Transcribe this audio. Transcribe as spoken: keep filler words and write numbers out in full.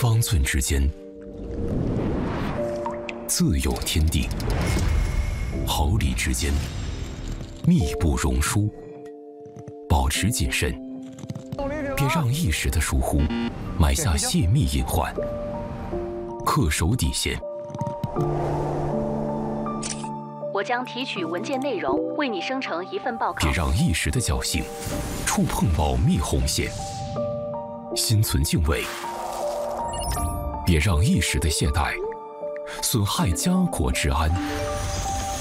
方寸之间，自有天地；毫厘之间，密不容疏。保持谨慎，别让一时的疏忽埋下泄密隐患。恪守底线。 我将提取文件内容，为你生成一份报告。 别让一时的侥幸触碰保密红线。心存敬畏，别让一时的懈怠损害家国治安。